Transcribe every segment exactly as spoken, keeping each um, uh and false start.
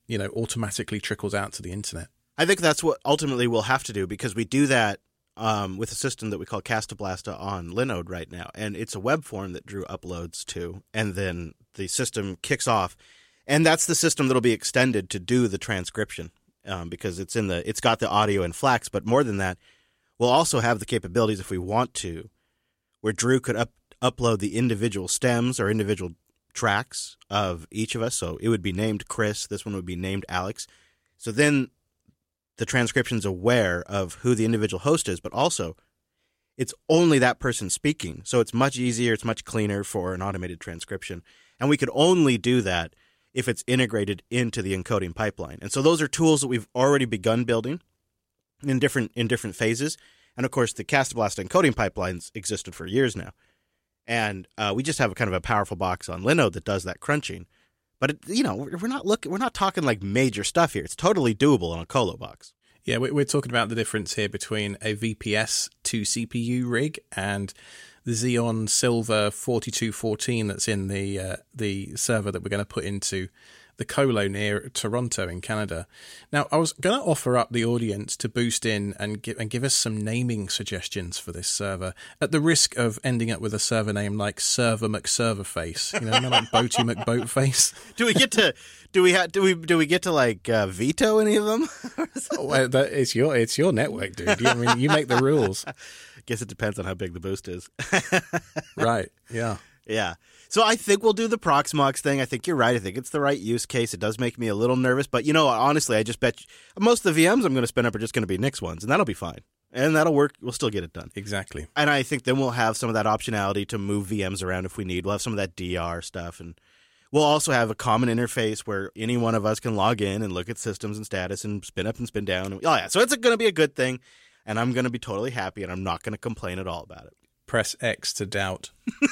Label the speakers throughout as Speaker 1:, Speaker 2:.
Speaker 1: you know, automatically trickles out to the internet.
Speaker 2: I think that's what ultimately we'll have to do, because we do that um, with a system that we call Castablasta on Linode right now. And it's a web form that Drew uploads to, and then the system kicks off. And that's the system that'll be extended to do the transcription, um, because it's in the it's got the audio in Flax. But more than that, we'll also have the capabilities, if we want to, where Drew could up, upload the individual stems or individual tracks of each of us. So it would be named Chris. This one would be named Alex. So then the transcription's aware of who the individual host is, but also it's only that person speaking. So it's much easier, it's much cleaner for an automated transcription. And we could only do that if it's integrated into the encoding pipeline. And so those are tools that we've already begun building in different in different phases. And of course, the Castablasta encoding pipelines existed for years now. And uh, we just have a kind of a powerful box on Linode that does that crunching. But it, you know, we're not looking, we're not talking like major stuff here. It's totally doable on a Colo box.
Speaker 1: Yeah, we're talking about the difference here between a V P S two C P U rig and the Xeon Silver forty-two fourteen that's in the uh, the server that we're going to put into the Colo near Toronto in Canada. Now, I was going to offer up the audience to boost in and give, and give us some naming suggestions for this server, at the risk of ending up with a server name like Server McServerface, you know, like Boaty McBoatface.
Speaker 2: Do we get to do we ha- do we do we get to like uh, veto any of them?
Speaker 1: Well, that, it's your it's your network, dude. You, I mean, you make the rules.
Speaker 2: Guess it depends on how big the boost is.
Speaker 1: Right. Yeah.
Speaker 2: Yeah. So I think we'll do the Proxmox thing. I think you're right. I think it's the right use case. It does make me a little nervous. But, you know, honestly, I just bet you, most of the V Ms I'm going to spin up are just going to be Nix ones, and that'll be fine. And that'll work. We'll still get it done.
Speaker 1: Exactly.
Speaker 2: And I think then we'll have some of that optionality to move V Ms around if we need. We'll have some of that D R stuff. And we'll also have a common interface where any one of us can log in and look at systems and status and spin up and spin down. Oh, yeah. So it's going to be a good thing. And I'm going to be totally happy, and I'm not going to complain at all about it.
Speaker 1: Press X to doubt.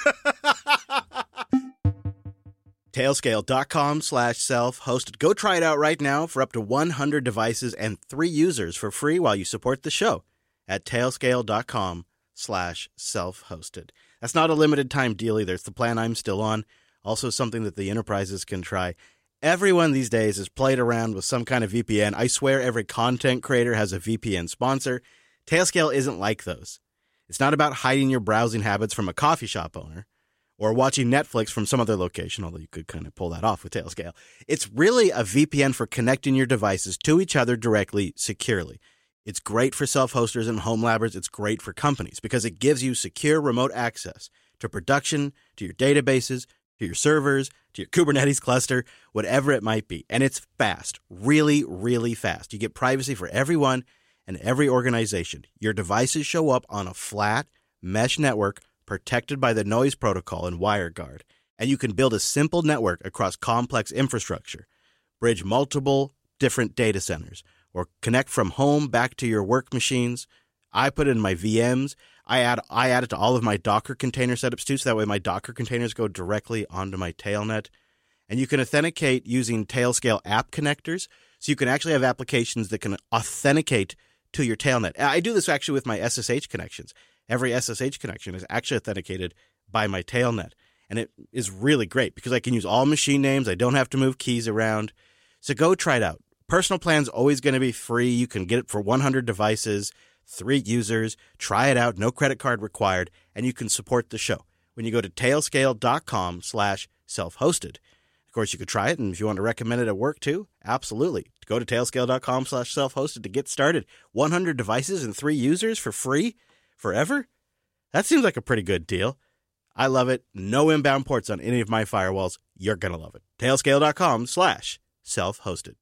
Speaker 2: Tailscale.com slash self-hosted. Go try it out right now for up to one hundred devices and three users for free while you support the show at tailscale.com slash self-hosted. That's not a limited time deal either. It's the plan I'm still on. Also something that the enterprises can try. Everyone these days has played around with some kind of V P N. I swear every content creator has a V P N sponsor. Tailscale isn't like those. It's not about hiding your browsing habits from a coffee shop owner or watching Netflix from some other location, although you could kind of pull that off with Tailscale. It's really a V P N for connecting your devices to each other directly, securely. It's great for self-hosters and home labbers. It's great for companies because it gives you secure remote access to production, to your databases, to your servers, to your Kubernetes cluster, whatever it might be. And it's fast, really, really fast. You get privacy for everyone and every organization. Your devices show up on a flat mesh network protected by the noise protocol and WireGuard. And you can build a simple network across complex infrastructure, bridge multiple different data centers, or connect from home back to your work machines. I put it in my V Ms. I add I add it to all of my Docker container setups too, so that way my Docker containers go directly onto my Tailnet. And you can authenticate using Tailscale app connectors, so you can actually have applications that can authenticate to your Tailnet. I do this actually with my S S H connections. Every S S H connection is actually authenticated by my Tailnet. And it is really great because I can use all machine names. I don't have to move keys around. So go try it out. Personal plan's always going to be free. You can get it for one hundred devices, three users. Try it out. No credit card required. And you can support the show when you go to tailscale.com slash self-hosted. Of course, you could try it. And if you want to recommend it at work too, absolutely. Go to tailscale.com slash self-hosted to get started. one hundred devices and three users for free forever? That seems like a pretty good deal. I love it. No inbound ports on any of my firewalls. You're going to love it. Tailscale.com slash self-hosted.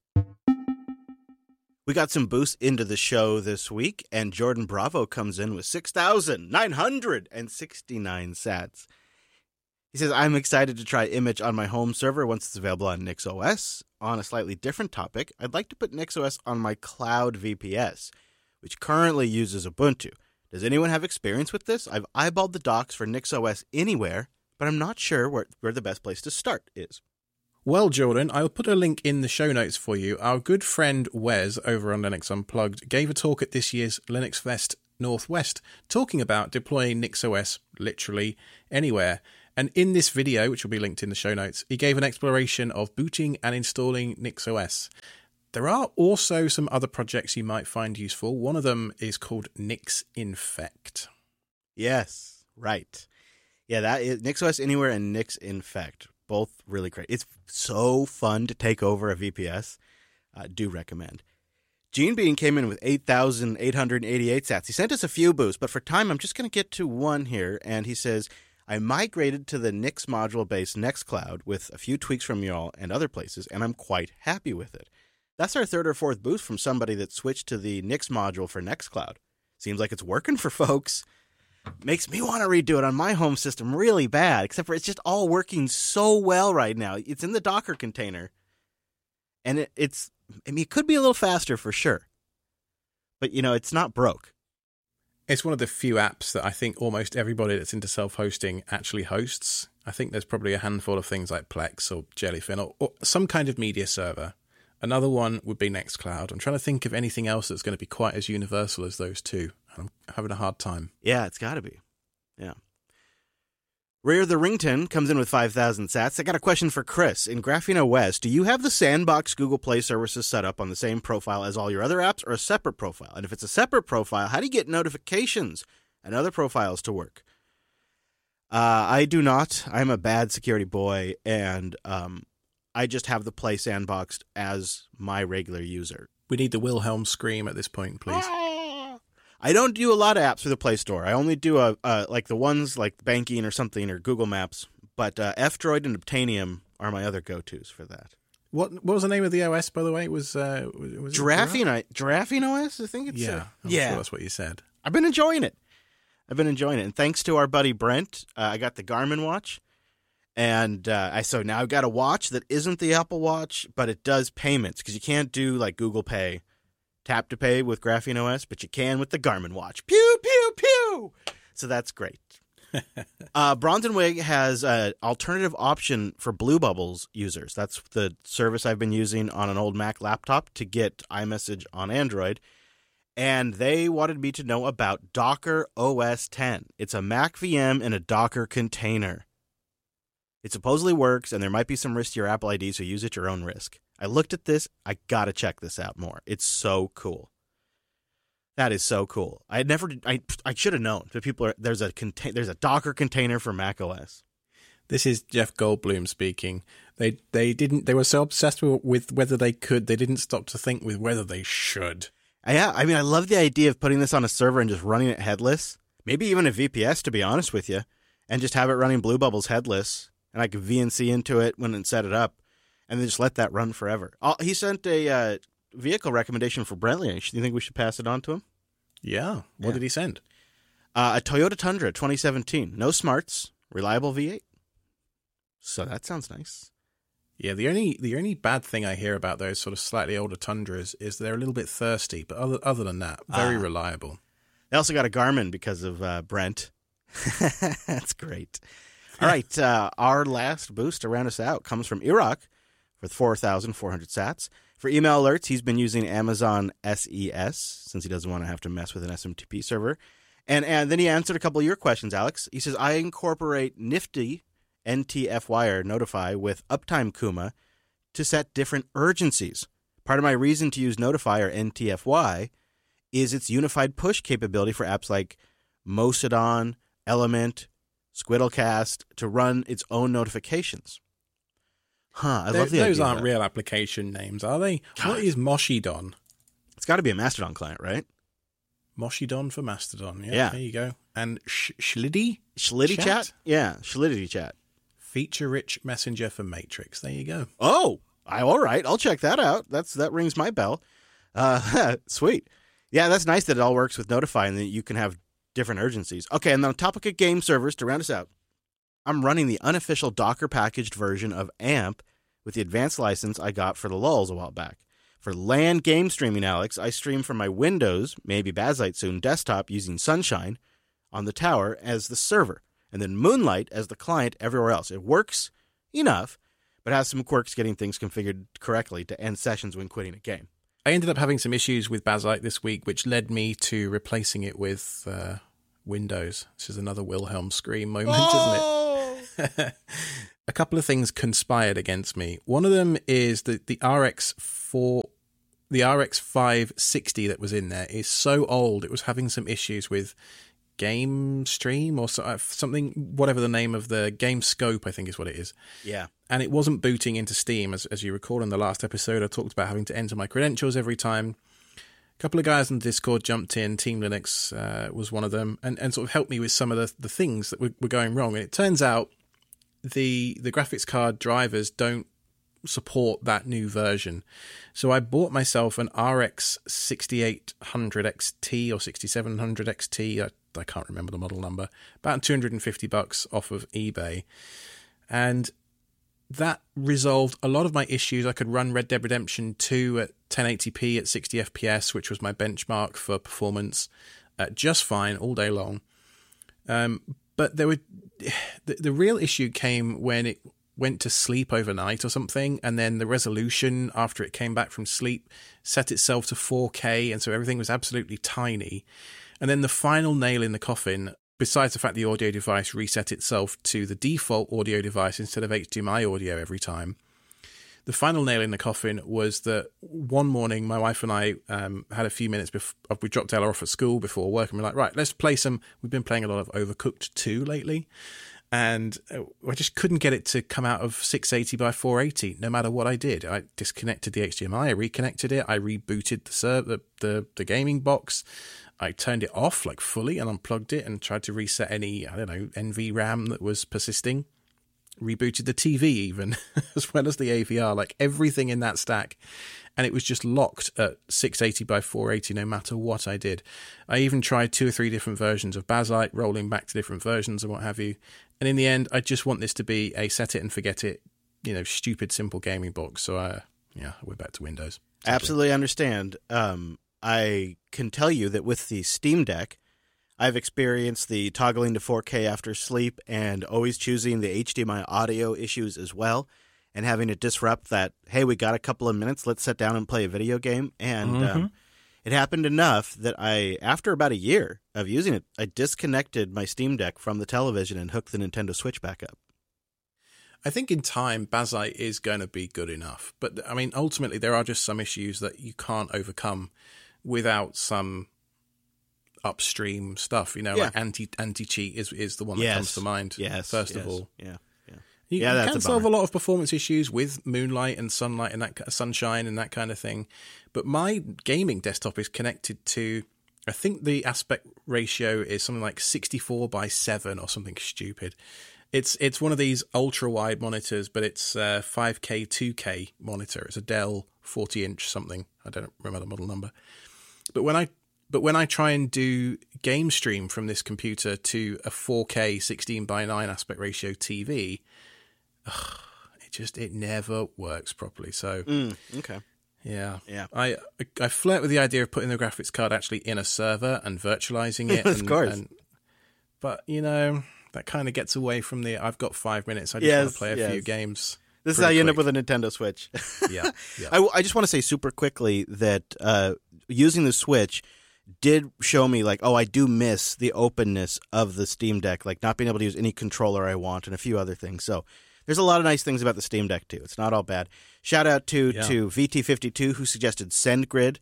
Speaker 2: We got some boosts into the show this week, and Jordan Bravo comes in with six thousand nine hundred sixty-nine sats. He says, I'm excited to try Image on my home server once it's available on NixOS. On a slightly different topic, I'd like to put NixOS on my cloud V P S, which currently uses Ubuntu. Does anyone have experience with this? I've eyeballed the docs for NixOS Anywhere, but I'm not sure where, where the best place to start is.
Speaker 1: Well, Jordan, I'll put a link in the show notes for you. Our good friend Wes over on Linux Unplugged gave a talk at this year's Linux Fest Northwest talking about deploying NixOS literally anywhere. And in this video, which will be linked in the show notes, he gave an exploration of booting and installing NixOS. There are also some other projects you might find useful. One of them is called NixInfect.
Speaker 2: Yes, right. Yeah, that is NixOS Anywhere and NixInfect. Both really great. It's so fun to take over a V P S. Uh, do recommend. Gene Bean came in with eight thousand eight hundred eighty-eight sats. He sent us a few boosts, but for time, I'm just going to get to one here. And he says, I migrated to the Nix module-based Nextcloud with a few tweaks from y'all and other places, and I'm quite happy with it. That's our third or fourth boost from somebody that switched to the Nix module for Nextcloud. Seems like it's working for folks. Makes me want to redo it on my home system really bad, except for it's just all working so well right now. It's in the Docker container, and it, it's, I mean, it could be a little faster for sure, but, you know, it's not broke.
Speaker 1: It's one of the few apps that I think almost everybody that's into self-hosting actually hosts. I think there's probably a handful of things like Plex or Jellyfin or, or some kind of media server. Another one would be Nextcloud. I'm trying to think of anything else that's going to be quite as universal as those two. I'm having a hard time.
Speaker 2: Yeah, it's got to be. Yeah. Rear the Rington comes in with five thousand sats. I got a question for Chris. In Graphene O S, do you have the Sandbox Google Play services set up on the same profile as all your other apps or a separate profile? And if it's a separate profile, how do you get notifications and other profiles to work? Uh, I do not. I'm a bad security boy, and um, I just have the Play Sandboxed as my regular user.
Speaker 1: We need the Wilhelm scream at this point, please.
Speaker 2: I don't do a lot of apps for the Play Store. I only do a, uh, like the ones like Banking or something or Google Maps. But uh, F-Droid and Obtainium are my other go-tos for that.
Speaker 1: What what was the name of the O S, by the way? It was uh, was
Speaker 2: Giraffing, I, Giraffing O S, I think it's.
Speaker 1: Yeah,
Speaker 2: uh,
Speaker 1: I'm
Speaker 2: yeah.
Speaker 1: sure that's what you said.
Speaker 2: I've been enjoying it. I've been enjoying it, and thanks to our buddy Brent, uh, I got the Garmin watch, and uh, I so now I've got a watch that isn't the Apple Watch, but it does payments because you can't do like Google Pay. Tap to pay with Graphene O S, but you can with the Garmin watch. Pew, pew, pew! So that's great. uh, Bronzenwig has an alternative option for Blue Bubbles users. That's the service I've been using on an old Mac laptop to get iMessage on Android. And they wanted me to know about Docker O S ten. It's a Mac V M in a Docker container. It supposedly works, and there might be some risk to your Apple I D, so use at your own risk. I looked at this. I got to check this out more. It's so cool. That is so cool. I had never, I, I should have known that people are, there's a, contain, there's a Docker container for Mac O S.
Speaker 1: This is Jeff Goldblum speaking. They, they didn't, they were so obsessed with, with whether they could, they didn't stop to think with whether they should.
Speaker 2: Yeah. I mean, I love the idea of putting this on a server and just running it headless. Maybe even a V P S, to be honest with you, and just have it running Blue Bubbles headless. And I could V N C into it when it set it up. And then just let that run forever. Oh, he sent a uh, vehicle recommendation for Brentley. Do you think we should pass it on to him?
Speaker 1: Yeah. What yeah. did he send?
Speaker 2: Uh, a Toyota Tundra twenty seventeen. No smarts. Reliable V eight. So that sounds nice.
Speaker 1: Yeah, the only the only bad thing I hear about those sort of slightly older Tundras is they're a little bit thirsty. But other, other than that, very uh, reliable.
Speaker 2: They also got a Garmin because of uh, Brent. That's great. All right. Uh, our last boost to round us out comes from Iraq. With four thousand four hundred sats. For email alerts, he's been using Amazon S E S since he doesn't want to have to mess with an S M T P server. And and then he answered a couple of your questions, Alex. He says, I incorporate Nifty N T F Y or Notify with Uptime Kuma to set different urgencies. Part of my reason to use Notify or N T F Y is its unified push capability for apps like Mocedon, Element, Squiddlecast to run its own notifications. Huh, I
Speaker 1: They're,
Speaker 2: love the
Speaker 1: Those
Speaker 2: idea
Speaker 1: aren't real application names, are they? God. What is Moshidon?
Speaker 2: It's got to be a Mastodon client, right?
Speaker 1: Moshidon for Mastodon, yeah,
Speaker 2: yeah.
Speaker 1: There you go. And Sh- Shliddy?
Speaker 2: Shliddy chat? chat? Yeah, Shliddy chat.
Speaker 1: Feature-rich messenger for Matrix. There you go.
Speaker 2: Oh, I, all right. I'll check that out. That's That rings my bell. Uh, sweet. Yeah, that's nice that it all works with Notify and that you can have different urgencies. Okay, and on the topic of game servers, to round us out, I'm running the unofficial Docker packaged version of AMP with the advanced license I got for the lulz a while back. For LAN game streaming, Alex, I stream from my Windows, maybe Bazzite soon, desktop using Sunshine on the tower as the server, and then Moonlight as the client everywhere else. It works enough, but has some quirks getting things configured correctly to end sessions when quitting a game.
Speaker 1: I ended up having some issues with Bazzite this week, which led me to replacing it with uh, Windows. This is another Wilhelm scream moment, oh! isn't it? a couple of things conspired against me. One of them is that the R X four, the R X five sixty that was in there is so old. It was having some issues with Game Stream or something, whatever the name of the Game Scope, I think is what it is.
Speaker 2: Yeah.
Speaker 1: And it wasn't booting into Steam. As, as you recall in the last episode, I talked about having to enter my credentials every time. A couple of guys on Discord jumped in. Team Linux uh, was one of them, and, and sort of helped me with some of the, the things that were, were going wrong. And it turns out the the graphics card drivers don't support that new version. So I bought myself an R X sixty-eight hundred X T or sixty-seven hundred X T. I, I can't remember the model number. About two hundred fifty bucks off of eBay. And that resolved a lot of my issues. I could run Red Dead Redemption two at ten eighty p at sixty F P S, which was my benchmark for performance, uh, just fine all day long. Um, but there were the, the real issue came when it went to sleep overnight or something, and then the resolution after it came back from sleep set itself to four K, and so everything was absolutely tiny. And then the final nail in the coffin, besides the fact the audio device reset itself to the default audio device instead of H D M I audio every time, the final nail in the coffin was that one morning my wife and I um, had a few minutes before we dropped Ella off at school before work, and we're like, right, let's play some. We've been playing a lot of Overcooked two lately, and I just couldn't get it to come out of six eighty by four eighty no matter what I did. I disconnected the H D M I, I reconnected it, I rebooted the serv- the, the the gaming box, I turned it off like fully and unplugged it and tried to reset any, I don't know, N V RAM that was persisting. Rebooted the T V even, as well as the A V R, like everything in that stack. And it was just locked at six eighty by four eighty no matter what I did. I even tried two or three different versions of Bazzite, rolling back to different versions and what have you. And in the end, I just want this to be a set it and forget it, you know, stupid, simple gaming box. So, uh, yeah, we're back to Windows. Sadly.
Speaker 2: Absolutely understand. Um, I can tell you that with the Steam Deck, I've experienced the toggling to four K after sleep and always choosing the H D M I audio issues as well, and having to disrupt that, hey, we got a couple of minutes, let's sit down and play a video game. And mm-hmm. um, it happened enough that I, after about a year of using it, I disconnected my Steam Deck from the television and hooked the Nintendo Switch back up.
Speaker 1: I think in time, Bazzite is going to be good enough. But, I mean, ultimately, there are just some issues that you can't overcome without some upstream stuff, you know,
Speaker 2: yeah.
Speaker 1: like anti anti cheat is is the one that
Speaker 2: yes.
Speaker 1: comes to mind.
Speaker 2: Yes,
Speaker 1: first
Speaker 2: yes.
Speaker 1: of all,
Speaker 2: yeah, yeah,
Speaker 1: you,
Speaker 2: yeah.
Speaker 1: you
Speaker 2: That's
Speaker 1: can
Speaker 2: a
Speaker 1: solve
Speaker 2: bummer.
Speaker 1: a lot of performance issues with Moonlight and Sunlight and that sunshine and that kind of thing. But my gaming desktop is connected to, I think the aspect ratio is something like sixty-four by seven or something stupid. It's it's one of these ultra wide monitors, but it's a five K two K monitor. It's a Dell forty inch something. I don't remember the model number. But when I But when I try and do game stream from this computer to a four K sixteen by nine aspect ratio T V, ugh, it just, it never works properly. So,
Speaker 2: mm, okay.
Speaker 1: Yeah.
Speaker 2: Yeah.
Speaker 1: I, I flirt with the idea of putting the graphics card actually in a server and virtualizing it.
Speaker 2: Of
Speaker 1: and,
Speaker 2: course.
Speaker 1: And, but, you know, that kind of gets away from the, I've got five minutes. I just
Speaker 2: yes,
Speaker 1: want to play a
Speaker 2: yes.
Speaker 1: few games.
Speaker 2: This is how you
Speaker 1: quick.
Speaker 2: end up with a Nintendo Switch.
Speaker 1: yeah. yeah.
Speaker 2: I, I just want to say super quickly that uh, using the Switch did show me, like, oh, I do miss the openness of the Steam Deck, like not being able to use any controller I want and a few other things. So there's a lot of nice things about the Steam Deck, too. It's not all bad. Shout out to,
Speaker 1: yeah.
Speaker 2: to V T fifty-two, who suggested SendGrid,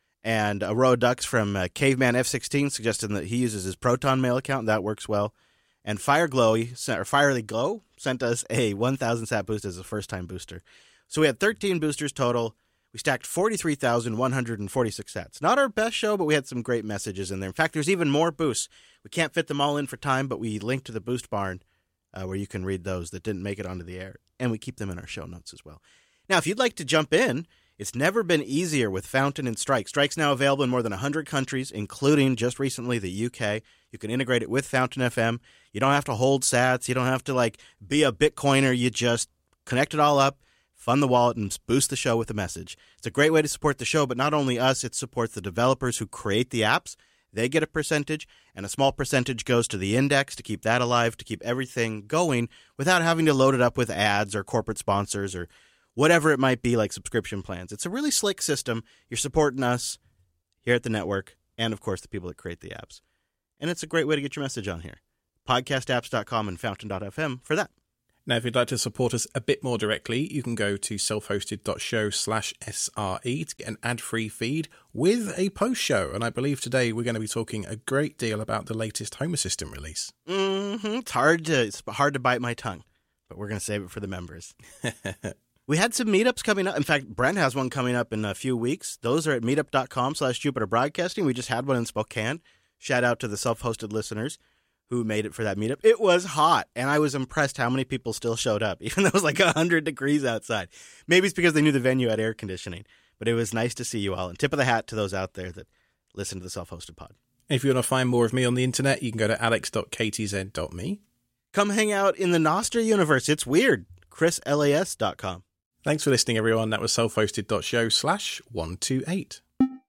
Speaker 2: and Aroa Ducks from uh, Caveman F sixteen suggested that he uses his Proton Mail account, and that works well. And Fireglow, or Firely Glow, sent us a one thousand sat boost as a first-time booster. So we had thirteen boosters total. We stacked forty-three thousand one hundred forty-six sats. Not our best show, but we had some great messages in there. In fact, there's even more boosts. We can't fit them all in for time, but we linked to the Boost Barn uh, where you can read those that didn't make it onto the air. And we keep them in our show notes as well. Now, if you'd like to jump in, it's never been easier with Fountain and Strike. Strike's now available in more than one hundred countries, including just recently the U K. You can integrate it with Fountain F M. You don't have to hold sats. You don't have to, like, be a Bitcoiner. You just connect it all up, fund the wallet, and boost the show with a message. It's a great way to support the show, but not only us, it supports the developers who create the apps. They get a percentage, and a small percentage goes to the index to keep that alive, to keep everything going without having to load it up with ads or corporate sponsors or whatever it might be, like subscription plans. It's a really slick system. You're supporting us here at the network and, of course, the people that create the apps. And it's a great way to get your message on here. podcast apps dot com and fountain dot f m for that.
Speaker 1: Now, if you'd like to support us a bit more directly, you can go to selfhosted.show slash SRE to get an ad-free feed with a post-show. And I believe today we're going to be talking a great deal about the latest Home Assistant release.
Speaker 2: Mm-hmm. It's hard to, it's hard to bite my tongue, but we're going to save it for the members. We had some meetups coming up. In fact, Brent has one coming up in a few weeks. Those are at meetup.com slash Jupiter Broadcasting. We just had one in Spokane. Shout out to the self-hosted listeners who made it for that meetup. It was hot, and I was impressed how many people still showed up, even though it was like one hundred degrees outside. Maybe it's because they knew the venue had air conditioning, but it was nice to see you all. And tip of the hat to those out there that listen to the Self-Hosted Pod.
Speaker 1: If you want to find more of me on the internet, you can go to alex dot k t z dot m e.
Speaker 2: Come hang out in the Nostr universe. It's weird. chris las dot com.
Speaker 1: Thanks for listening, everyone. That was selfhosted.show slash 128.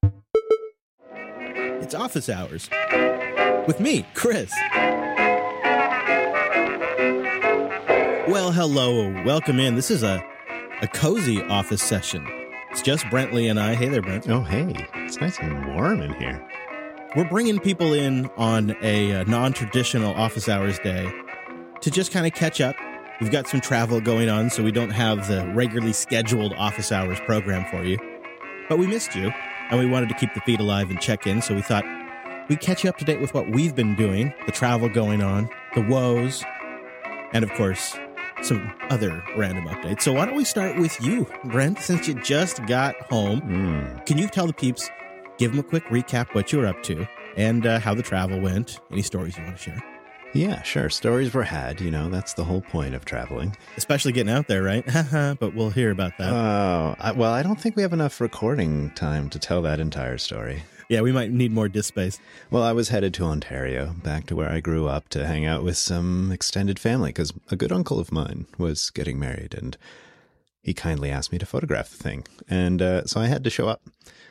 Speaker 2: It's office hours with me, Chris. Well, hello. Welcome in. This is a, a cozy office session. It's just Brentley and I. Hey there, Brent.
Speaker 3: Oh, hey. It's nice and warm in here.
Speaker 2: We're bringing people in on a, a non-traditional office hours day to just kind of catch up. We've got some travel going on, so we don't have the regularly scheduled office hours program for you. But we missed you, and we wanted to keep the feed alive and check in, so we thought we'd catch you up to date with what we've been doing, the travel going on, the woes, and, of course, some other random updates. So why don't we start with you, Brent, since you just got home.
Speaker 3: Mm.
Speaker 2: Can you tell the peeps, give them a quick recap what you were up to and uh, how the travel went? Any stories you want to share?
Speaker 3: Yeah, sure. Stories were had. You know, that's the whole point of traveling.
Speaker 2: Especially getting out there, right? But we'll hear about that.
Speaker 3: Oh, I, well, I don't think we have enough recording time to tell that entire story.
Speaker 2: Yeah, we might need more disk space.
Speaker 3: Well, I was headed to Ontario, back to where I grew up, to hang out with some extended family, because a good uncle of mine was getting married, and he kindly asked me to photograph the thing. And uh, so I had to show up.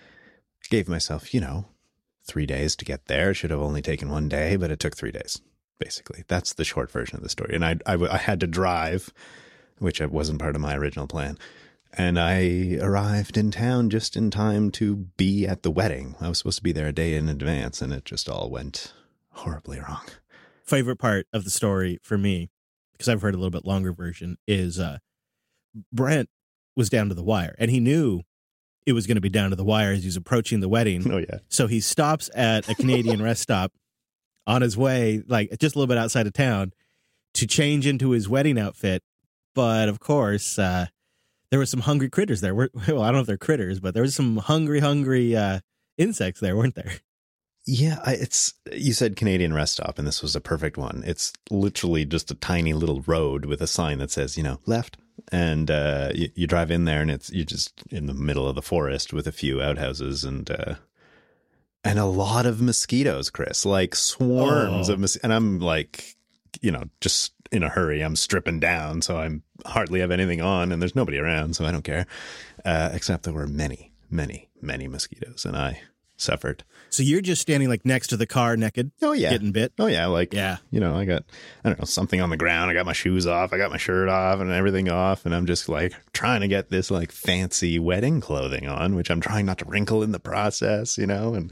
Speaker 3: I gave myself, you know, three days to get there. It should have only taken one day, but it took three days, basically. That's the short version of the story. And I, I, I had to drive, which wasn't part of my original plan. And I arrived in town just in time to be at the wedding. I was supposed to be there a day in advance, and it just all went horribly wrong.
Speaker 2: Favorite part of the story for me, because I've heard a little bit longer version, is uh, Brent was down to the wire, and he knew it was going to be down to the wire as he was approaching the wedding.
Speaker 3: Oh, yeah.
Speaker 2: So he stops at a Canadian rest stop on his way, like just a little bit outside of town, to change into his wedding outfit. But, of course... Uh, There were some hungry critters there. Well, I don't know if they're critters, but there was some hungry, hungry uh, insects there, weren't there?
Speaker 3: Yeah, it's, you said Canadian rest stop, and this was a perfect one. It's literally just a tiny little road with a sign that says, you know, left. And uh, you, you drive in there, and it's you're just in the middle of the forest with a few outhouses and uh, and a lot of mosquitoes, Chris, like swarms
Speaker 2: oh.
Speaker 3: of mosquitoes. And I'm like, you know, just in a hurry. I'm stripping down, so I hardly have anything on, and there's nobody around, so I don't care. Uh, except there were many, many, many mosquitoes, and I suffered.
Speaker 2: So you're just standing like next to the car naked?
Speaker 3: Oh, yeah.
Speaker 2: Getting bit?
Speaker 3: Oh, yeah. Like,
Speaker 2: yeah.
Speaker 3: You know, I got, I don't know, something on the ground. I got my shoes off. I got my shirt off and everything off. And I'm just like trying to get this like fancy wedding clothing on, which I'm trying not to wrinkle in the process, you know, and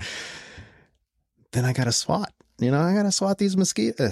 Speaker 3: then I got to swat, you know, I got to swat these mosquitoes.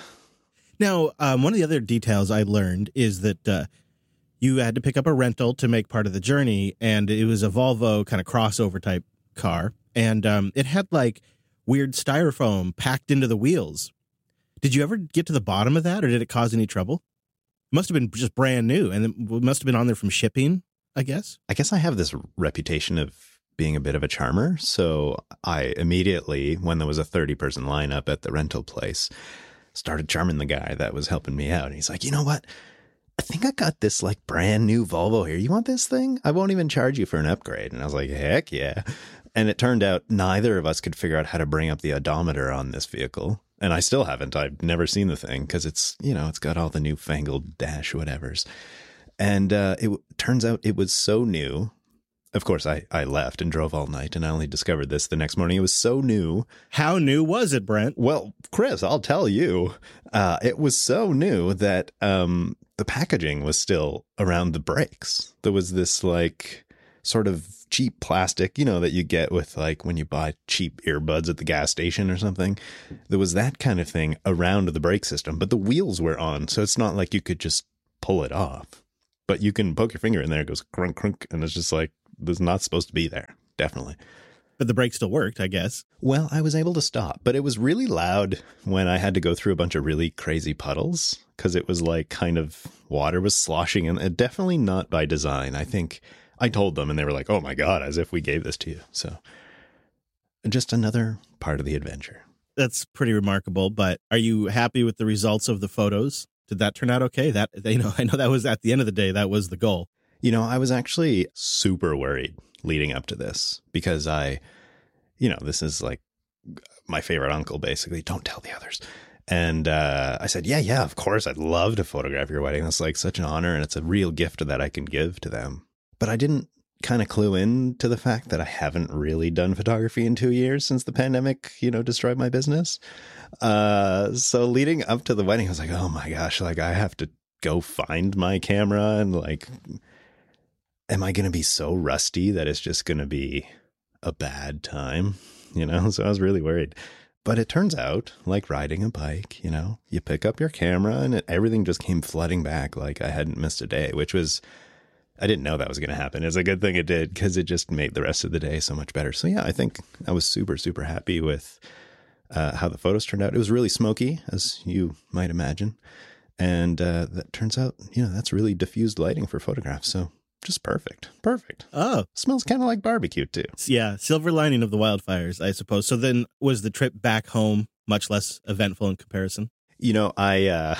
Speaker 2: Now, um, one of the other details I learned is that uh, you had to pick up a rental to make part of the journey, and it was a Volvo kind of crossover type car, and um, it had like weird styrofoam packed into the wheels. Did you ever get to the bottom of that, or did it cause any trouble? It must have been just brand new, and it must have been on there from shipping, I guess.
Speaker 3: I guess I have this reputation of being a bit of a charmer, so I immediately, when there was a thirty-person lineup at the rental place, started charming the guy that was helping me out. And he's like, you know what? I think I got this like brand new Volvo here. You want this thing? I won't even charge you for an upgrade. And I was like, heck yeah. And it turned out neither of us could figure out how to bring up the odometer on this vehicle. And I still haven't. I've never seen the thing because it's, you know, it's got all the newfangled dash whatevers. And uh, it turns out it was so new. Of course, I, I left and drove all night, and I only discovered this the next morning. It was so new.
Speaker 2: How new was it, Brent?
Speaker 3: Well, Chris, I'll tell you. Uh, it was so new that um, the packaging was still around the brakes. There was this, like, sort of cheap plastic, you know, that you get with, like, when you buy cheap earbuds at the gas station or something. There was that kind of thing around the brake system, but the wheels were on, so it's not like you could just pull it off. But you can poke your finger in there, it goes crunk, crunk, and it's just like, this is not supposed to be there. Definitely.
Speaker 2: But the brake still worked, I guess.
Speaker 3: Well, I was able to stop, but it was really loud when I had to go through a bunch of really crazy puddles because it was like kind of water was sloshing and uh, definitely not by design. I think I told them and they were like, oh my God, as if we gave this to you. So just another part of the adventure.
Speaker 2: That's pretty remarkable. But are you happy with the results of the photos? Did that turn out okay? That, you know, I know that was at the end of the day, that was the goal.
Speaker 3: You know, I was actually super worried leading up to this because I, you know, this is like my favorite uncle, basically. Don't tell the others. And uh, I said, yeah, yeah, of course. I'd love to photograph your wedding. That's like such an honor. And it's a real gift that I can give to them. But I didn't kind of clue in to the fact that I haven't really done photography in two years since the pandemic, you know, destroyed my business. Uh, so leading up to the wedding, I was like, oh my gosh, like I have to go find my camera and like, am I going to be so rusty that it's just going to be a bad time? You know, so I was really worried. But it turns out, like riding a bike, you know, you pick up your camera and it, everything just came flooding back like I hadn't missed a day, which was, I didn't know that was going to happen. It's a good thing it did because it just made the rest of the day so much better. So yeah, I think I was super, super happy with uh, how the photos turned out. It was really smoky, as you might imagine. And uh, that turns out, you know, that's really diffused lighting for photographs. So just perfect. Perfect.
Speaker 2: Oh.
Speaker 3: Smells kind of like barbecue, too.
Speaker 2: Yeah. Silver lining of the wildfires, I suppose. So then was the trip back home much less eventful in comparison?
Speaker 3: You know, I, uh,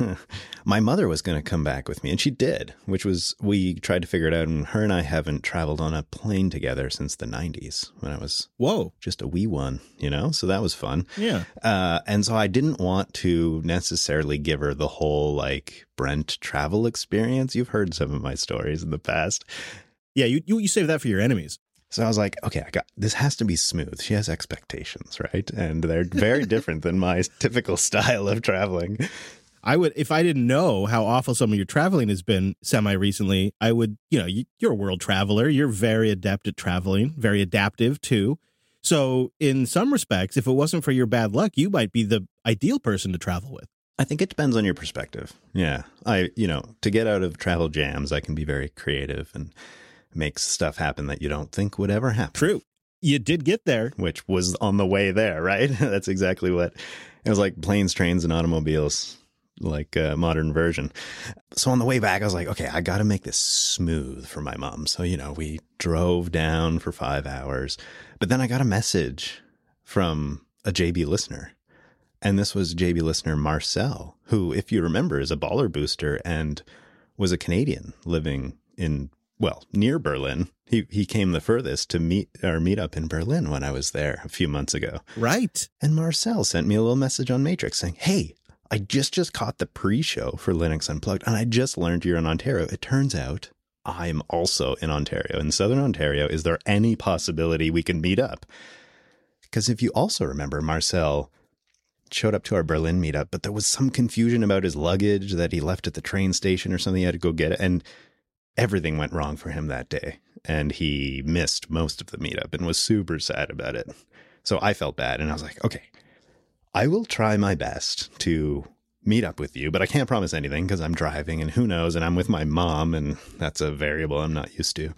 Speaker 3: my mother was going to come back with me and she did, which was, we tried to figure it out. And her and I haven't traveled on a plane together since the nineties when I was
Speaker 2: Whoa,
Speaker 3: just a wee one, you know, so that was fun.
Speaker 2: Yeah.
Speaker 3: Uh, and so I didn't want to necessarily give her the whole like Brent travel experience. You've heard some of my stories in the past.
Speaker 2: Yeah. You, you, you save that for your enemies.
Speaker 3: So I was like, okay, I got this has to be smooth. She has expectations, right? And they're very different than my typical style of traveling.
Speaker 2: I would, if I didn't know how awful some of your traveling has been semi recently, I would, you know, you, you're a world traveler. You're very adept at traveling, very adaptive too. So in some respects, if it wasn't for your bad luck, you might be the ideal person to travel with.
Speaker 3: I think it depends on your perspective. Yeah. I, you know, to get out of travel jams, I can be very creative and makes stuff happen that you don't think would ever happen.
Speaker 2: True. You did get there.
Speaker 3: Which was on the way there, right? That's exactly what it was like. Planes, trains, and automobiles, like a modern version. So on the way back, I was like, okay, I got to make this smooth for my mom. So, you know, we drove down for five hours. But then I got a message from a J B listener. And this was J B listener Marcel, who, if you remember, is a baller booster and was a Canadian living in Well, near Berlin. He he came the furthest to meet our meetup in Berlin when I was there a few months ago.
Speaker 2: Right.
Speaker 3: And Marcel sent me a little message on Matrix saying, hey, I just just caught the pre-show for Linux Unplugged, and I just learned you're in Ontario. It turns out I'm also in Ontario, in Southern Ontario. Is there any possibility we can meet up? Because if you also remember, Marcel showed up to our Berlin meetup, but there was some confusion about his luggage that he left at the train station or something. He had to go get it. And everything went wrong for him that day, and he missed most of the meetup and was super sad about it. So I felt bad, and I was like, okay, I will try my best to meet up with you, but I can't promise anything because I'm driving, and who knows, and I'm with my mom, and that's a variable I'm not used to.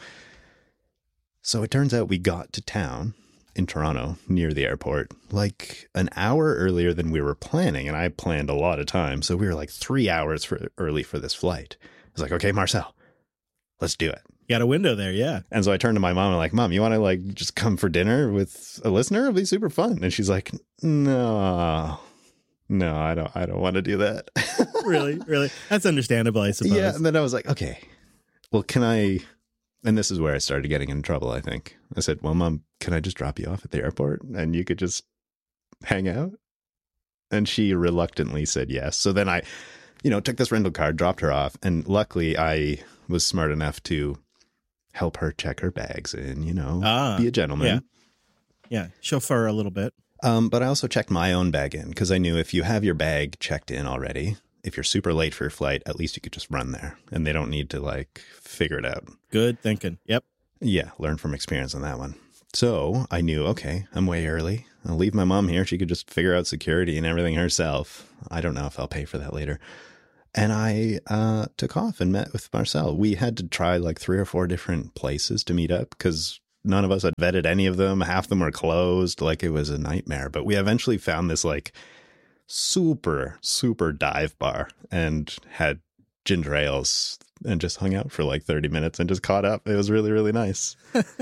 Speaker 3: So it turns out we got to town in Toronto, near the airport, like an hour earlier than we were planning, and I planned a lot of time, so we were like three hours for, early for this flight. I was like, okay, Marcel, let's do it.
Speaker 2: You got a window there, yeah.
Speaker 3: And so I turned to my mom and I'm like, Mom, you want to like just come for dinner with a listener? It'll be super fun. And she's like, no, no, I don't, I don't want to do that.
Speaker 2: Really? Really? That's understandable, I suppose.
Speaker 3: Yeah. And then I was like, okay, well, can I, and this is where I started getting in trouble, I think. I said, well, Mom, can I just drop you off at the airport and you could just hang out? And she reluctantly said yes. So then I, you know, took this rental car, dropped her off. And luckily I was smart enough to help her check her bags in, you know, ah, be a gentleman.
Speaker 2: Yeah. Yeah. Chauffeur a little bit.
Speaker 3: Um, but I also checked my own bag in because I knew if you have your bag checked in already, if you're super late for your flight, at least you could just run there and they don't need to like figure it out.
Speaker 2: Good thinking. Yep.
Speaker 3: Yeah. Learn from experience on that one. So I knew, okay, I'm way early. I'll leave my mom here. She could just figure out security and everything herself. I don't know if I'll pay for that later. And I uh, took off and met with Marcel. We had to try like three or four different places to meet up because none of us had vetted any of them. Half of them were closed. Like it was a nightmare. But we eventually found this like super, super dive bar and had ginger ales and just hung out for like thirty minutes and just caught up. It was really, really nice.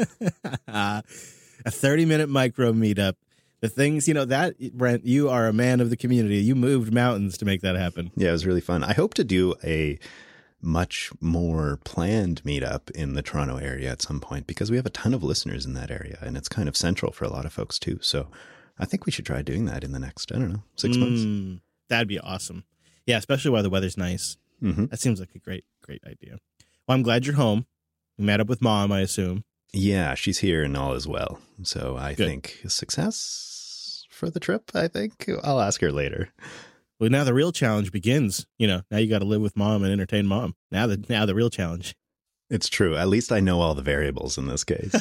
Speaker 4: A thirty minute micro meetup. The things, you know, that, Brent, you are a man of the community. You moved mountains to make that happen.
Speaker 3: Yeah, it was really fun. I hope to do a much more planned meetup in the Toronto area at some point because we have a ton of listeners in that area and it's kind of central for a lot of folks too. So I think we should try doing that in the next, I don't know, six mm, months.
Speaker 4: That'd be awesome. Yeah, especially while the weather's nice.
Speaker 3: Mm-hmm.
Speaker 4: That seems like a great, great idea. Well, I'm glad you're home. You met up with Mom, I assume.
Speaker 3: Yeah, she's here and all is well. So I
Speaker 4: Good.
Speaker 3: think success for the trip, I think. I'll ask her later.
Speaker 4: Well, now the real challenge begins. You know, now you got to live with Mom and entertain Mom. Now the now the real challenge.
Speaker 3: It's true. At least I know all the variables in this case.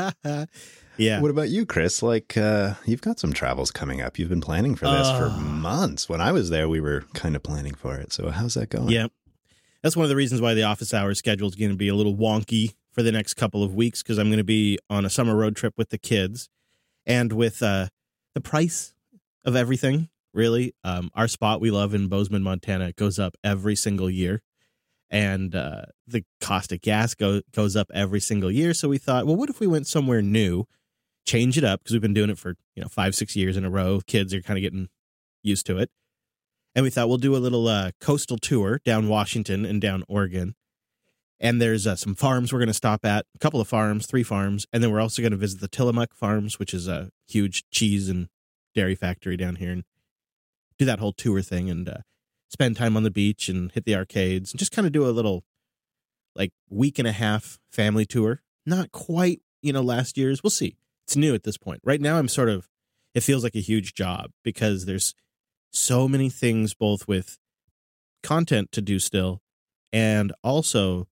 Speaker 4: Yeah.
Speaker 3: What about you, Chris? Like, uh, you've got some travels coming up. You've been planning for this
Speaker 4: uh,
Speaker 3: for months. When I was there, we were kind of planning for it. So how's that going?
Speaker 4: Yeah. That's one of the reasons why the office hours schedule is going to be a little wonky for the next couple of weeks because I'm going to be on a summer road trip with the kids and with uh, the price of everything, really. Um, our spot we love in Bozeman, Montana goes up every single year. And uh, the cost of gas go, goes up every single year. So we thought, well, what if we went somewhere new, change it up? Because we've been doing it for, you know, five, six years in a row. Kids are kind of getting used to it. And we thought we'll do a little uh, coastal tour down Washington and down Oregon. And there's uh, some farms we're going to stop at, a couple of farms, three farms. And then we're also going to visit the Tillamook Farms, which is a huge cheese and dairy factory down here, and do that whole tour thing and uh, spend time on the beach and hit the arcades and just kind of do a little like week and a half family tour. Not quite, you know, last year's. We'll see. It's new at this point. Right now, I'm sort of, it feels like a huge job because there's so many things, both with content to do still and also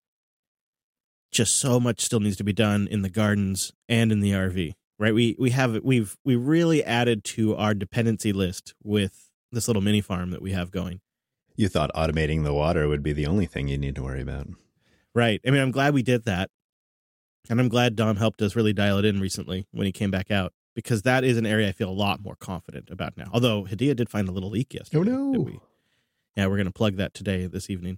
Speaker 4: just so much still needs to be done in the gardens and in the R V, right? We we have we've we really added to our dependency list with this little mini farm that we have going.
Speaker 3: You thought automating the water would be the only thing you need to worry about.
Speaker 4: Right. I mean, I'm glad we did that. And I'm glad Dom helped us really dial it in recently when he came back out, because that is an area I feel a lot more confident about now. Although Hadia did find a little leak yesterday.
Speaker 3: Oh, no.
Speaker 4: We, yeah, we're going to plug that today, this evening.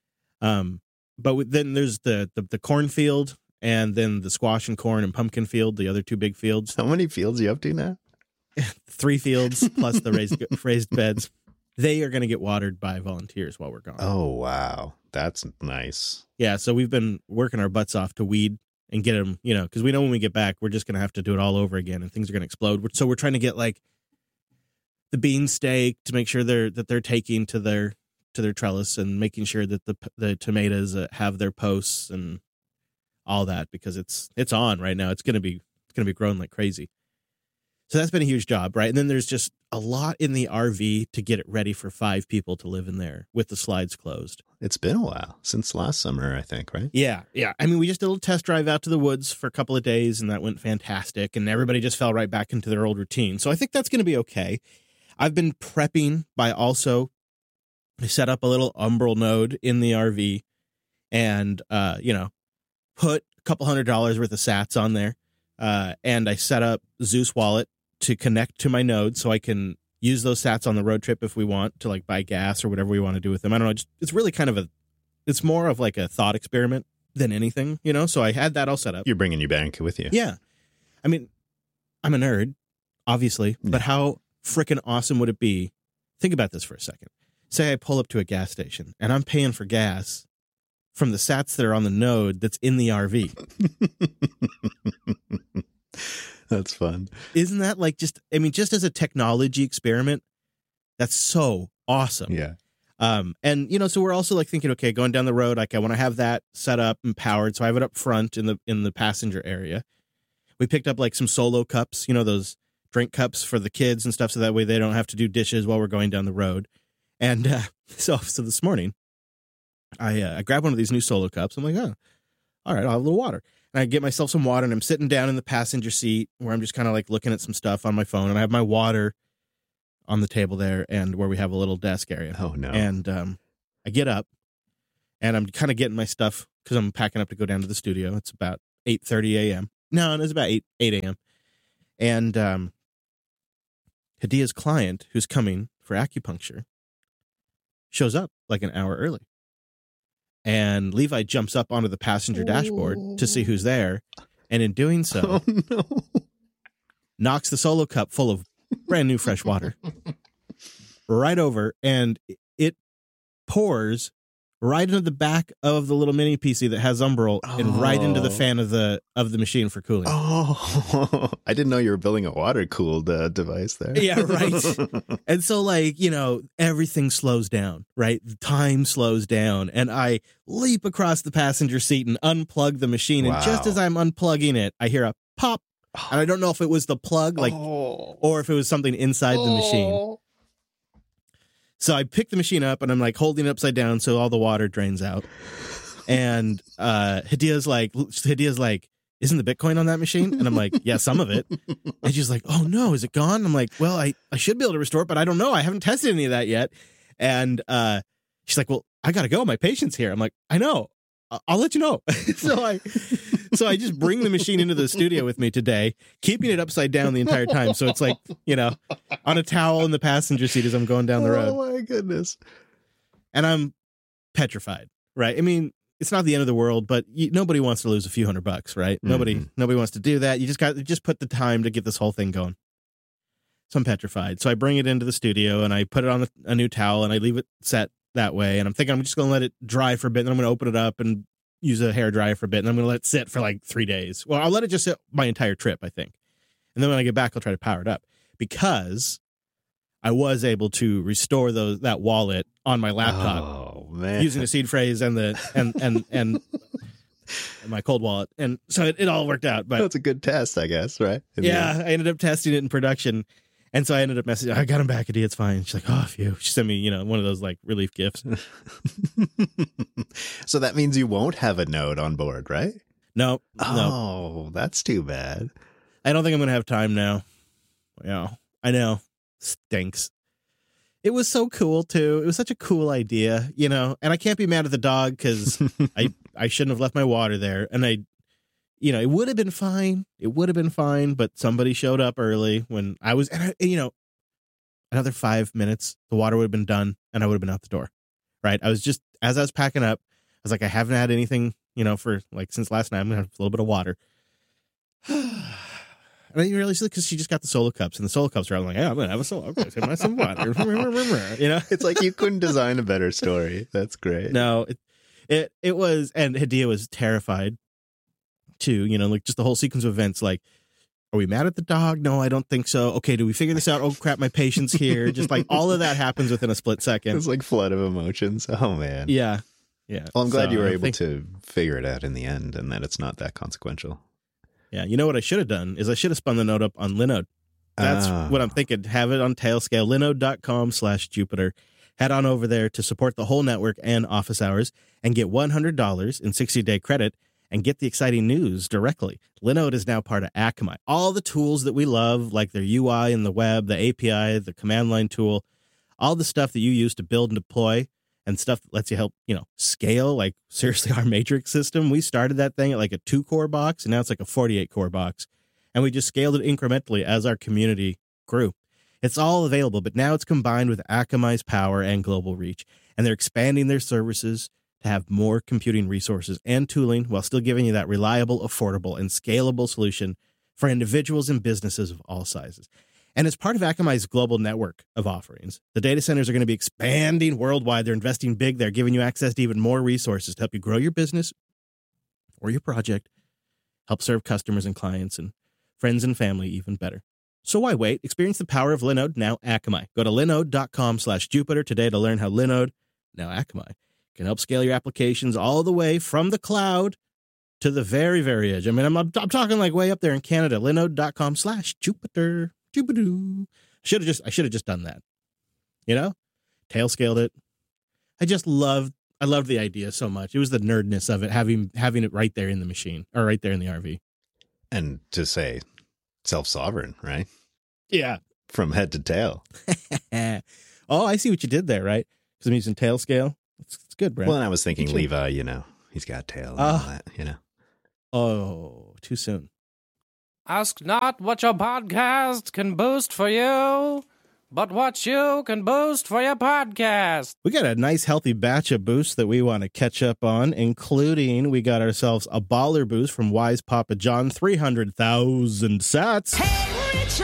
Speaker 4: Um, But then there's the, the, the cornfield and then the squash and corn and pumpkin field, the other two big fields.
Speaker 3: How many fields are you up to now?
Speaker 4: Three fields plus the raised, raised beds. They are going to get watered by volunteers while we're gone.
Speaker 3: Oh, wow. That's nice.
Speaker 4: Yeah, so we've been working our butts off to weed and get them, you know, because we know when we get back, we're just going to have to do it all over again and things are going to explode. So we're trying to get like the bean steak to make sure they're that they're taking to their to their trellis and making sure that the the tomatoes uh, have their posts and all that, because it's it's on right now. It's going to be it's going to be growing like crazy. So that's been a huge job, right? And then there's just a lot in the R V to get it ready for five people to live in there with the slides closed.
Speaker 3: It's been a while since last summer, I think, right?
Speaker 4: Yeah, yeah. I mean, we just did a little test drive out to the woods for a couple of days, and that went fantastic. And everybody just fell right back into their old routine. So I think that's going to be okay. I've been prepping by also I set up a little Umbrel node in the R V and, uh, you know, put a couple hundred dollars worth of sats on there. Uh, and I set up Zeus Wallet to connect to my node so I can use those sats on the road trip if we want to, like, buy gas or whatever we want to do with them. I don't know. Just, it's really kind of a, it's more of like a thought experiment than anything, you know? So I had that all set up.
Speaker 3: You're bringing your bank with you.
Speaker 4: Yeah. I mean, I'm a nerd, obviously,
Speaker 3: Yeah.
Speaker 4: but how freaking awesome would it be? Think about this for a second. Say I pull up to a gas station and I'm paying for gas from the sats that are on the node that's in the R V.
Speaker 3: That's fun.
Speaker 4: Isn't that like just, I mean, just as a technology experiment, that's so awesome.
Speaker 3: Yeah.
Speaker 4: Um, and, you know, so we're also like thinking, okay, going down the road, like I want to have that set up and powered. So I have it up front in the, in the passenger area. We picked up like some solo cups, you know, those drink cups for the kids and stuff. So that way they don't have to do dishes while we're going down the road. And uh, so, so this morning, I uh, I grabbed one of these new solo cups. I'm like, oh, all right, I'll have a little water. And I get myself some water, and I'm sitting down in the passenger seat where I'm just kind of like looking at some stuff on my phone, and I have my water on the table there, and where we have a little desk area.
Speaker 3: Oh, no.
Speaker 4: And um, I get up and I'm kind of getting my stuff because I'm packing up to go down to the studio. It's about eight thirty a.m. No, it's about eight a.m. And um, Hadia's client, who's coming for acupuncture, shows up like an hour early. And Levi jumps up onto the passenger dashboard oh. to see who's there. And in doing so,
Speaker 3: oh, no.
Speaker 4: knocks the Solo cup full of brand new fresh water right over. And it pours right into the back of the little mini P C that has Umbral oh. and right into the fan of the of the machine for cooling.
Speaker 3: Oh, I didn't know you were building a water cooled uh, device there.
Speaker 4: Yeah, right. And so, like, you know, everything slows down, right? The time slows down, and I leap across the passenger seat and unplug the machine. Wow. And just as I'm unplugging it, I hear a pop, and I don't know if it was the plug, like, oh. or if it was something inside oh. the machine. So I pick the machine up and I'm like holding it upside down so all the water drains out. And uh, Hadia's like, Hadia's like, isn't the Bitcoin on that machine? And I'm like, yeah, some of it. And she's like, oh no, is it gone? I'm like, well, I, I should be able to restore it, but I don't know. I haven't tested any of that yet. And uh, she's like, well, I got to go. My patient's here. I'm like, I know. I'll let you know. so I, so I just bring the machine into the studio with me today, keeping it upside down the entire time. So it's like, you know, on a towel in the passenger seat as I'm going down the road.
Speaker 3: Oh my goodness.
Speaker 4: And I'm petrified, right? I mean, it's not the end of the world, but you, nobody wants to lose a few hundred bucks, right? Mm-hmm. Nobody, nobody wants to do that. You just got to just put the time to get this whole thing going. So I'm petrified. So I bring it into the studio and I put it on a, a new towel and I leave it set that way. And I'm thinking I'm just going to let it dry for a bit. And then I'm going to open it up and use a hair dryer for a bit. And I'm going to let it sit for like three days. Well, I'll let it just sit my entire trip, I think. And then when I get back, I'll try to power it up because I was able to restore those that wallet on my laptop
Speaker 3: oh, man.
Speaker 4: using the seed phrase and the and and and, and my cold wallet. And so it, it all worked out. But
Speaker 3: that's a good test, I guess, right? In
Speaker 4: yeah, I ended up testing it in production. And so I ended up messaging, I got him back, Hadia, it's fine. She's like, oh, phew. She sent me, you know, one of those like relief gifts.
Speaker 3: So that means you won't have a node on board, right?
Speaker 4: No.
Speaker 3: Oh,
Speaker 4: no.
Speaker 3: That's too bad.
Speaker 4: I don't think I'm going to have time now. Yeah, I know. Stinks. It was so cool, too. It was such a cool idea, you know, and I can't be mad at the dog because I, I shouldn't have left my water there. And I, you know, it would have been fine. It would have been fine, but somebody showed up early when I was, and I, you know, another five minutes, the water would have been done and I would have been out the door, right? I was just, as I was packing up, I was like, I haven't had anything, you know, for like since last night. I'm going to have a little bit of water. And I didn't really see because she just got the Solo cups and the Solo cups are out. I'm like, yeah, I'm going to have a Solo. I'm going to have some water. You know,
Speaker 3: it's like you couldn't design a better story. That's great.
Speaker 4: No, it, it, it was, and Hadia was terrified. Too, you know, like just the whole sequence of events. Like, are we mad at the dog? No, I don't think so. Okay, do we figure this out? Oh crap, my patient's here. Just like all of that happens within a split second.
Speaker 3: It's like flood of emotions. Oh man.
Speaker 4: Yeah, yeah.
Speaker 3: Well, I'm glad
Speaker 4: so,
Speaker 3: you were
Speaker 4: I
Speaker 3: able
Speaker 4: think,
Speaker 3: to figure it out in the end, and that it's not that consequential.
Speaker 4: Yeah, you know what I should have done is I should have spun the note up on Linode. That's oh. what I'm thinking. Have it on Tailscale. Linode.com slash Jupiter. Head on over there to support the whole network and office hours, and get one hundred dollars in sixty day credit. And get the exciting news directly. Linode is now part of Akamai. All the tools that we love, like their U I and the web, the A P I, the command line tool, all the stuff that you use to build and deploy, and stuff that lets you help, you know, scale. Like seriously, our Matrix system, we started that thing at like a two core box, and now it's like a forty-eight core box, and we just scaled it incrementally as our community grew. It's all available, but now it's combined with Akamai's power and global reach, and they're expanding their services to have more computing resources and tooling while still giving you that reliable, affordable, and scalable solution for individuals and businesses of all sizes. And as part of Akamai's global network of offerings, the data centers are going to be expanding worldwide. They're investing big. They're giving you access to even more resources to help you grow your business or your project, help serve customers and clients and friends and family even better. So why wait? Experience the power of Linode, now Akamai. Go to linode.com slash Jupiter today to learn how Linode, now Akamai, can help scale your applications all the way from the cloud to the very, very edge. I mean, I'm, I'm talking like way up there in Canada. Linode.com slash Jupiter. Jupiter. Should have just I should have just done that. You know? Tail scaled it. I just loved I loved the idea so much. It was the nerdness of it, having having it right there in the machine or right there in the R V.
Speaker 3: And to say self-sovereign, right?
Speaker 4: Yeah.
Speaker 3: From head to tail.
Speaker 4: Oh, I see what you did there, right? Because I'm using tail scale. It's, it's good, Brent.
Speaker 3: Well, and I was thinking
Speaker 4: Thank you.
Speaker 3: Levi, you know, he's got a tail and
Speaker 4: Uh,
Speaker 3: all that, you know.
Speaker 4: Oh, too soon.
Speaker 5: Ask not what your podcast can boost for you, but what you can boost for your podcast.
Speaker 4: We got a nice healthy batch of boosts that we want to catch up on, including we got ourselves a baller boost from Wise Papa John, three hundred thousand sats.
Speaker 6: Hey, Rich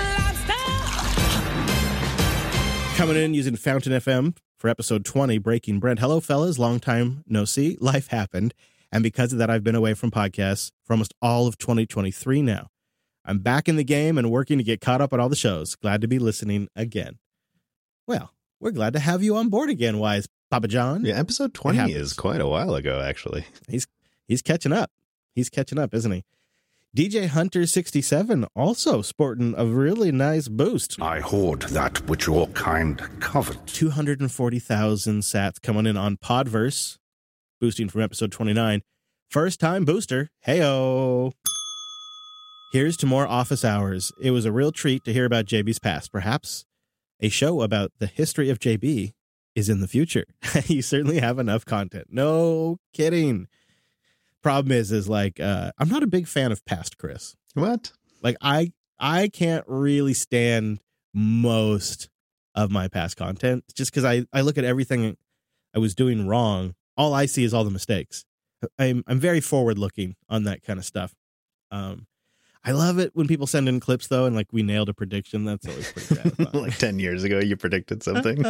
Speaker 6: Lobster!
Speaker 4: Coming in using Fountain F M for episode twenty, Breaking Brent. Hello, fellas. Long time no see. Life happened. And because of that, I've been away from podcasts for almost all of twenty twenty-three now. I'm back in the game and working to get caught up on all the shows. Glad to be listening again. Well, we're glad to have you on board again, Wise Papa John.
Speaker 3: Yeah, episode twenty
Speaker 4: happens.
Speaker 3: is quite a while ago, actually.
Speaker 4: He's he's catching up. He's catching up, isn't he? D J Hunter sixty-seven also sporting a really nice boost.
Speaker 7: I hoard that which your kind covet.
Speaker 4: two hundred forty thousand sats coming in on Podverse, boosting from episode twenty-nine. First time booster. Heyo. Here's to more office hours. It was a real treat to hear about J B's past. Perhaps a show about the history of J B is in the future. You certainly have enough content. No kidding. Problem is, is like, uh, I'm not a big fan of past Chris.
Speaker 3: What?
Speaker 4: Like, I I can't really stand most of my past content just because I, I look at everything I was doing wrong. All I see is all the mistakes. I'm I'm very forward looking on that kind of stuff. Um, I love it when people send in clips though, and like we nailed a prediction. That's always pretty gratifying.
Speaker 3: Like ten years ago, you predicted something.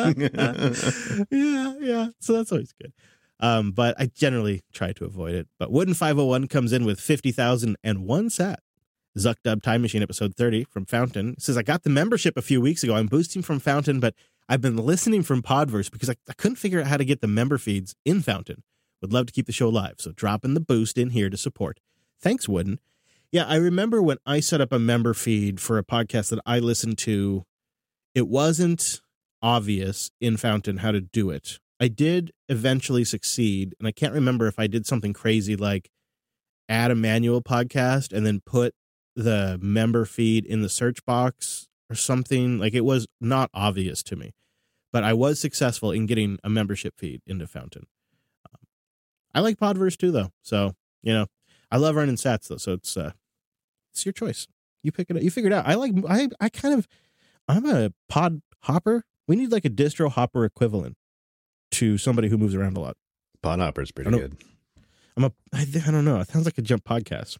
Speaker 4: yeah, yeah. So that's always good. Um, but I generally try to avoid it. But Wooden five oh one comes in with fifty thousand one sat. Zuck Dub Time Machine episode thirty from Fountain says, I got the membership a few weeks ago. I'm boosting from Fountain, but I've been listening from Podverse because I, I couldn't figure out how to get the member feeds in Fountain. Would love to keep the show live, so dropping the boost in here to support. Thanks, Wooden. Yeah, I remember when I set up a member feed for a podcast that I listened to, it wasn't obvious in Fountain how to do it. I did eventually succeed, and I can't remember if I did something crazy like add a manual podcast and then put the member feed in the search box or something. Like, it was not obvious to me, but I was successful in getting a membership feed into Fountain. Um, I like Podverse too, though. So, you know, I love earning sats though. So it's, uh, it's your choice. You pick it up. You figure it out. I like, I, I kind of, I'm a pod hopper. We need like a distro hopper equivalent to somebody who moves around a lot.
Speaker 3: Pod Hopper's pretty
Speaker 4: I don't-
Speaker 3: good.
Speaker 4: I'm a, I, I don't know. It sounds like a jump podcast.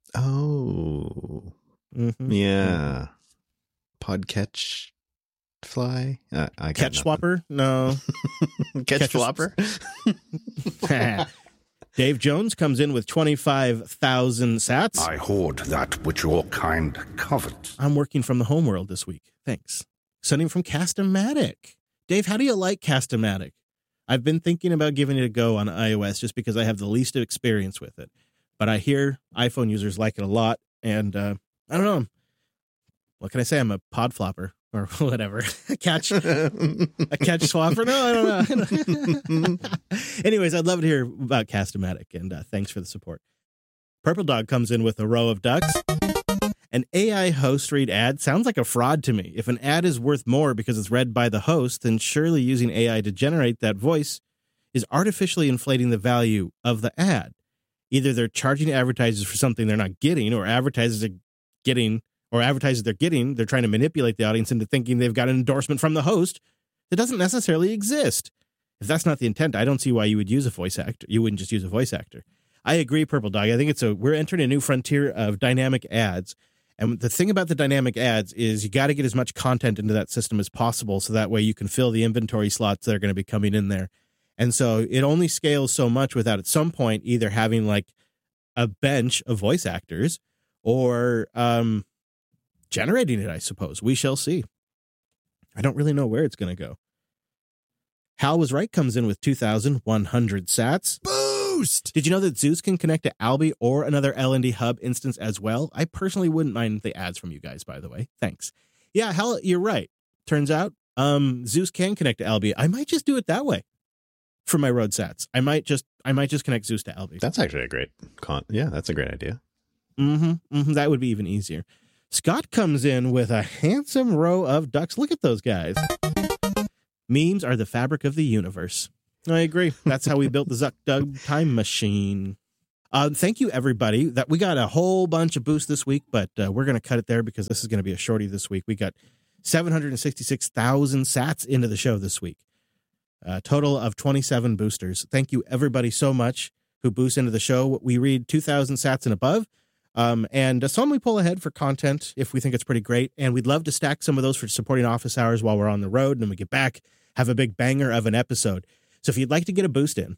Speaker 3: Oh,
Speaker 4: Mm-hmm.
Speaker 3: yeah. Podcatch fly? Uh, I got
Speaker 4: Catch
Speaker 3: nothing.
Speaker 4: swapper? No.
Speaker 3: Catch,
Speaker 4: Catch a-
Speaker 3: flopper?
Speaker 4: Dave Jones comes in with twenty-five thousand sats.
Speaker 7: I hoard that which your kind covet.
Speaker 4: I'm working from the homeworld this week. Thanks. Sending from Cast-O-Matic. Dave, how do you like Cast-O-Matic? I've been thinking about giving it a go on iOS just because I have the least experience with it. But I hear iPhone users like it a lot. And uh, I don't know. What can I say? I'm a pod flopper or whatever. a catch a catch swapper? No, I don't know. Anyways, I'd love to hear about Cast-O-Matic. And uh, thanks for the support. Purple Dog comes in with a row of ducks. An A I host read ad sounds like a fraud to me. If an ad is worth more because it's read by the host, then surely using A I to generate that voice is artificially inflating the value of the ad. Either they're charging advertisers for something they're not getting, or advertisers are getting, or advertisers they're getting, they're trying to manipulate the audience into thinking they've got an endorsement from the host that doesn't necessarily exist. If that's not the intent, I don't see why you would use a voice actor. You wouldn't just use a voice actor. I agree, Purple Dog. I think it's a we're entering a new frontier of dynamic ads. And the thing about the dynamic ads is you got to get as much content into that system as possible so that way you can fill the inventory slots that are going to be coming in there. And so it only scales so much without at some point either having like a bench of voice actors or um, generating it, I suppose. We shall see. I don't really know where it's going to go. Hal Was Right comes in with two thousand one hundred sats. Boost! Did you know that Zeus can connect to Alby or another L and D Hub instance as well? I personally wouldn't mind the ads from you guys, by the way. Thanks. Yeah, Hal, you're right. Turns out um, Zeus can connect to Alby. I might just do it that way for my road sats. I might just I might just connect Zeus to Alby.
Speaker 3: That's actually a great con. Yeah, that's a great idea.
Speaker 4: Mm-hmm, mm-hmm. That would be even easier. Scott comes in with a handsome row of ducks. Look at those guys. Memes are the fabric of the universe. I agree. That's how we built the Zuck Dug time machine. Uh, thank you, everybody. That we got a whole bunch of boosts this week, but uh, we're going to cut it there because this is going to be a shorty this week. We got seven hundred sixty-six thousand sats into the show this week. A total of twenty-seven boosters. Thank you, everybody, so much who boosts into the show. We read two thousand sats and above. Um, and uh, some we pull ahead for content if we think it's pretty great. And we'd love to stack some of those for supporting office hours while we're on the road. And then we get back, have a big banger of an episode. So if you'd like to get a boost in,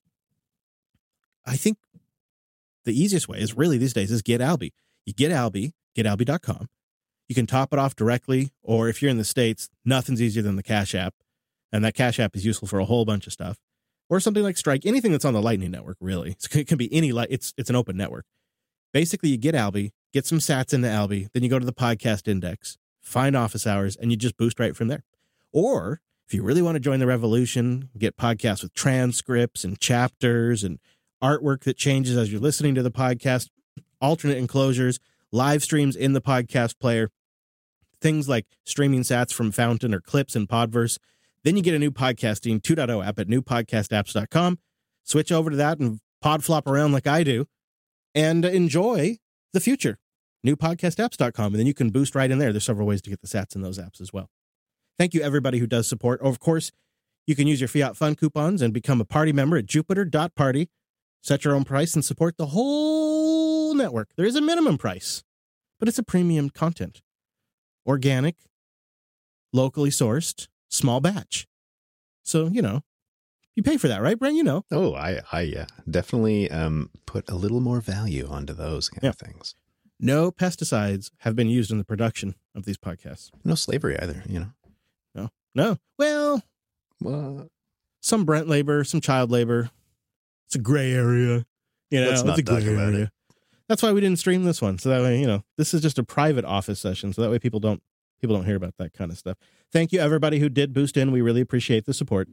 Speaker 4: I think the easiest way is really these days is get Alby. You get Alby, get alby dot com. You can top it off directly, or if you're in the States, nothing's easier than the Cash App. And that Cash App is useful for a whole bunch of stuff. Or something like Strike, anything that's on the Lightning Network, really. It can be any, it's it's an open network. Basically, you get Alby, get some sats into Alby, then you go to the podcast index, find office hours, and you just boost right from there. Or if you really want to join the revolution, get podcasts with transcripts and chapters and artwork that changes as you're listening to the podcast, alternate enclosures, live streams in the podcast player, things like streaming sats from Fountain or clips in Podverse. Then you get a new podcasting two point oh app at new podcast apps dot com. Switch over to that and pod flop around like I do and enjoy the future. new podcast apps dot com. And then you can boost right in there. There's several ways to get the sats in those apps as well. Thank you, everybody who does support. Of course, you can use your Fiat Fun coupons and become a party member at jupiter dot party. Set your own price and support the whole network. There is a minimum price, but it's a premium content. Organic, locally sourced, small batch. So, you know, you pay for that, right, Brent? You know.
Speaker 3: Oh, I, I yeah, definitely um, put a little more value onto those kind
Speaker 4: Yeah.
Speaker 3: of things.
Speaker 4: No pesticides have been used in the production of these podcasts.
Speaker 3: No slavery either, you know.
Speaker 4: No, no. Well,
Speaker 3: What?
Speaker 4: some Brent labor, some child labor. It's a gray area. You know,
Speaker 3: Let's
Speaker 4: it's
Speaker 3: not
Speaker 4: a gray
Speaker 3: talk about
Speaker 4: area.
Speaker 3: it.
Speaker 4: That's why we didn't stream this one. So that way, you know, this is just a private office session. So that way people don't people don't hear about that kind of stuff. Thank you, everybody who did boost in. We really appreciate the support.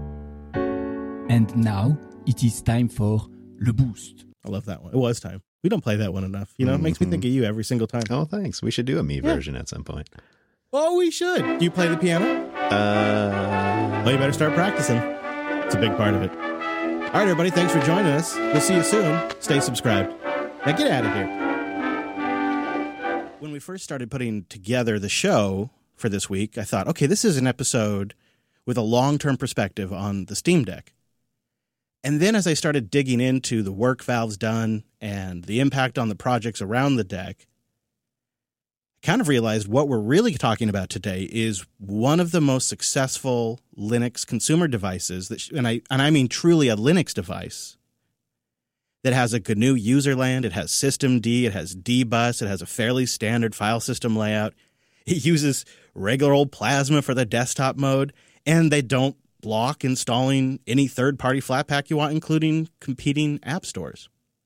Speaker 6: And now it is time for Le Boost.
Speaker 4: I love that one. It was time. We don't play that one enough. You know, it makes me think of you every single time.
Speaker 3: Oh, thanks. We should do a me version at some point.
Speaker 4: Oh, we should. Do you play the piano?
Speaker 3: Uh,
Speaker 4: Well, you better start practicing. It's a big part of it. All right, everybody. Thanks for joining us. We'll see you soon. Stay subscribed. Now get out of here. When we first started putting together the show for this week, I thought, okay, this is an episode with a long-term perspective on the Steam Deck. And then as I started digging into the work Valve's done and the impact on the projects around the deck, I kind of realized what we're really talking about today is one of the most successful Linux consumer devices, that, and I and I mean truly a Linux device, that has a G N U userland, it has systemd, it has dbus, it has a fairly standard file system layout, it uses regular old Plasma for the desktop mode, and they don't block installing any third-party Flatpak you want, including competing app stores.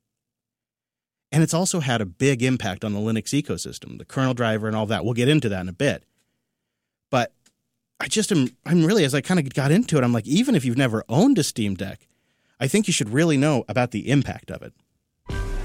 Speaker 4: And it's also had a big impact on the Linux ecosystem, the kernel driver and all that. We'll get into that in a bit. But I just am, I'm really, as I kind of got into it, I'm like, even if you've never owned a Steam Deck, I think you should really know about the impact of it.